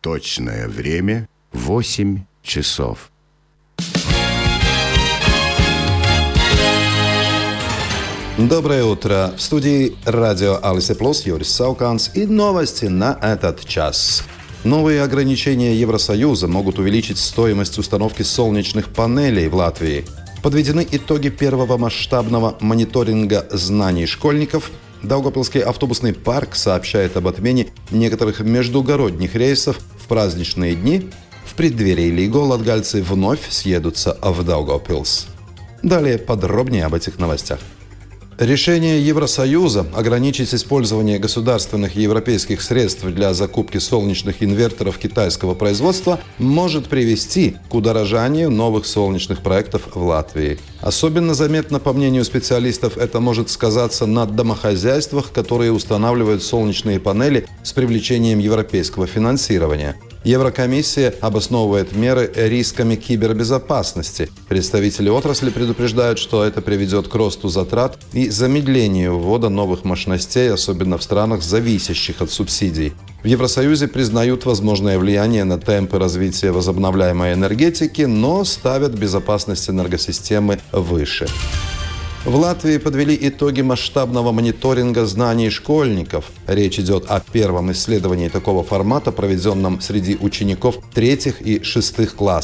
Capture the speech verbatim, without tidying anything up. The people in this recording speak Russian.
Точное время — восемь часов. Доброе утро. В студии радио Алисе Плюс Юрис Сауканс и новости на этот час. Новые ограничения Евросоюза могут увеличить стоимость установки солнечных панелей в Латвии. Подведены итоги первого масштабного мониторинга знаний школьников. Даугавпилский автобусный парк сообщает об отмене некоторых междугородних рейсов в праздничные дни. В преддверии Лиго латгальцы вновь съедутся в Даугавпилс. Далее подробнее об этих новостях. Решение Евросоюза ограничить использование государственных и европейских средств для закупки солнечных инверторов китайского производства может привести к удорожанию новых солнечных проектов в Латвии. Особенно заметно, по мнению специалистов, это может сказаться на домохозяйствах, которые устанавливают солнечные панели с привлечением европейского финансирования. Еврокомиссия обосновывает меры рисками кибербезопасности. Представители отрасли предупреждают, что это приведет к росту затрат и замедлению ввода новых мощностей, особенно в странах, зависящих от субсидий. В Евросоюзе признают возможное влияние на темпы развития возобновляемой энергетики, но ставят безопасность энергосистемы выше. В Латвии подвели итоги масштабного мониторинга знаний школьников. Речь идет о первом исследовании такого формата, проведенном среди учеников третьих и шестых классов.